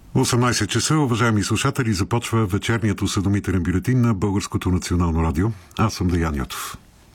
18 часа, уважаеми слушатели, започва вечерният осведомителен бюлетин на Българското национално радио. Аз съм Деян Йотов.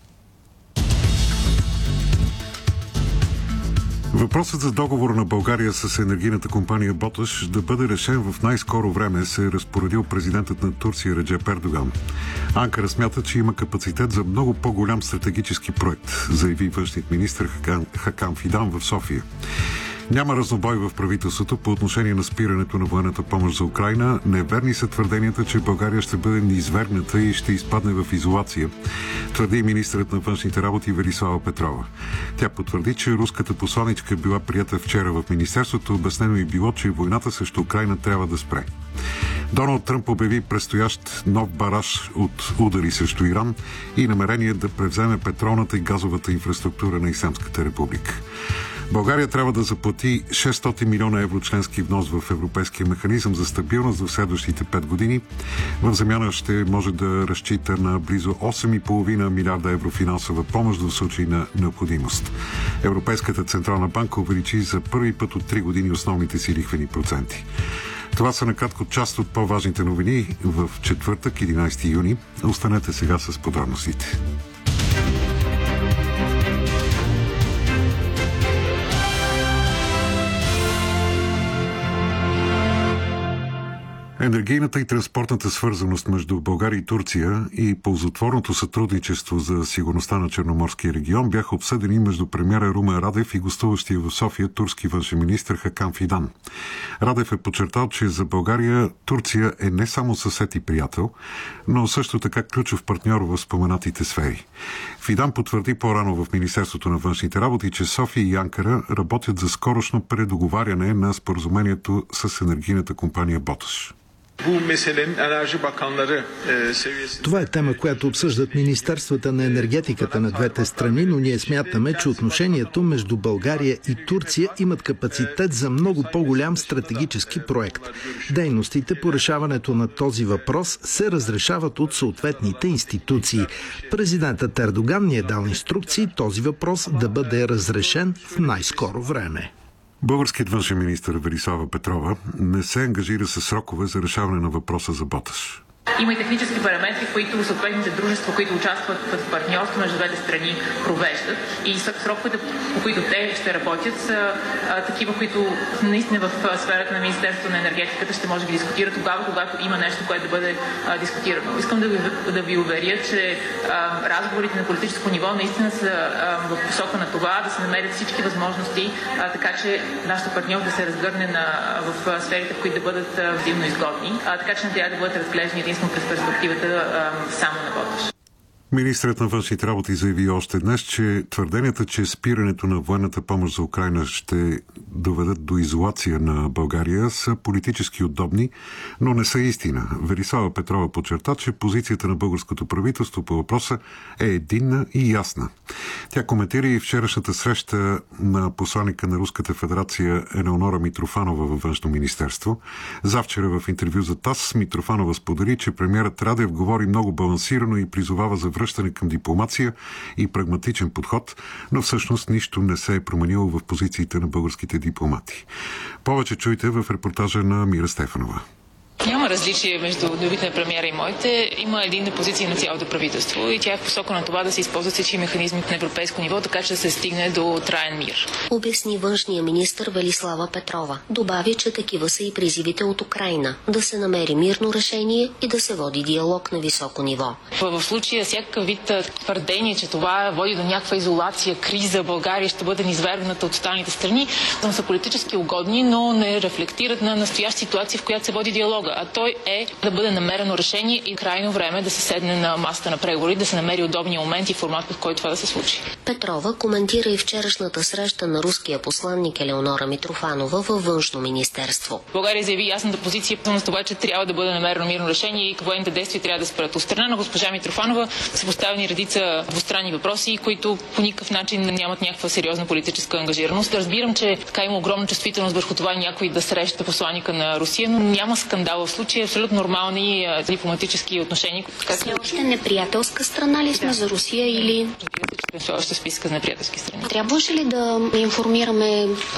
Въпросът за договор на България с енергийната компания Боташ да бъде решен в най-скоро време се е разпоредил президентът на Турция Реджеп Ердоган. Анкара смята, че има капацитет за много по-голям стратегически проект, заяви външният министър Хакан Фидан в София. Няма разнобой в правителството по отношение на спирането на военната помощ за Украйна. Неверни са твърденията, че България ще бъде низвергната и ще изпадне в изолация, твърди министърът на външните работи Велислава Петрова. Тя потвърди, че руската посланичка е била приета вчера в министерството. Обяснено и било, че войната срещу Украйна трябва да спре. Доналд Тръмп обяви предстоящ нов бараж от удари срещу Иран и намерение да превземе петролната и газовата инфраструктура на Ислямската република. България трябва да заплати 600 милиона евро членски внос в Европейския механизъм за стабилност в следващите 5 години. В замяна ще може да разчита на близо 8,5 милиарда евро финансова помощ в случай на необходимост. Европейската централна банка увеличи за първи път от 3 години основните си лихвени проценти. Това са накратко част от по-важните новини в четвъртък, 11 юни. Останете сега с подробностите. Енергийната и транспортната свързаност между България и Турция и ползотворното сътрудничество за сигурността на Черноморския регион бяха обсъдени между премиера Румен Радев и гостуващия в София турски външен министър Хакан Фидан. Радев е подчертал, че за България Турция е не само съсед и приятел, но също така ключов партньор в споменатите сфери. Фидан потвърди по-рано в Министерството на външните работи, че София и Анкара работят за скорошно предоговаряне на споразумението с енергийната компания Боташ. Това е тема, която обсъждат министерствата на енергетиката на двете страни, но ние смятаме, че отношението между България и Турция имат капацитет за много по-голям стратегически проект. Дейностите по решаването на този въпрос се разрешават от съответните институции. Президентът Ердоган ни е дал инструкции този въпрос да бъде разрешен в най-скоро време. Българският външен министър Велислава Петрова не се ангажира с срокове за решаване на въпроса за Боташ. Има и технически параметри, които съответните дружества, които участват в партньорство между двете страни, провеждат. И сроковете, по които те ще работят, са такива, които наистина в сферата на Министерството на енергетиката ще може да ги дискутира тогава, когато има нещо, което да бъде дискутирано. Искам да ви уверя, че разговорите на политическо ниво наистина са в посока на това да се намерят всички възможности, така че нашето партньорство да се разгърне в сферите, в които да бъдат взаимно изгодни, така че не трябва да бъдат разглеждани единствено през перспективата само на Боташ. Министърът на външните работи заяви още днес, че твърденията, че спирането на военната помощ за Украйна ще доведат до изолация на България, са политически удобни, но не са истина. Велислава Петрова подчерта, че позицията на българското правителство по въпроса е единна и ясна. Тя коментира и вчерашната среща на посланика на Руската федерация Елеонора Митрофанова във Външно министерство. Завчера в интервю за ТАСС Митрофанова сподели, че премиерът Радев говори много балансирано и призовава за връщане към дипломация и прагматичен подход, но всъщност нищо не се е променило в позициите на българските дипломати. Повече чуйте в репортажа на Мира Стефанова. Няма различие между думите на премиера и моите. Има единна позиция на цялото правителство и тя е в посока на това да се използват всички механизми на европейско ниво, така че да се стигне до траен мир. Обясни външния министър Велислава Петрова. Добавя, че такива са и призивите от Украйна. Да се намери мирно решение и да се води диалог на високо ниво. В случая всякакъв вид твърдение, че това води до някаква изолация, криза, България ще бъде низвергната от останалите страни, са политически угодни, но не рефлектират на настояща ситуация, в която се води диалога. А той е да бъде намерено решение и крайно време да се седне на масата на преговори, да се намери удобния момент и формат, в който това да се случи. Петрова коментира и вчерашната среща на руския посланник Елеонора Митрофанова във Външно министерство. България заяви ясната позиция на това, че трябва да бъде намерено мирно решение и военните действия трябва да спрат. От страна на госпожа Митрофанова са поставени редица двустранни въпроси, които по никакъв начин нямат някаква сериозна политическа ангажираност. Разбирам, че така има огромна чувствителност върху това някой да среща посланника на Русия, но няма скандал в случая, абсолютно нормални дипломатически отношения. Все още неприятелска страна ли сме за Русия или... Все още списка на неприятелски страни. Трябваше ли да информираме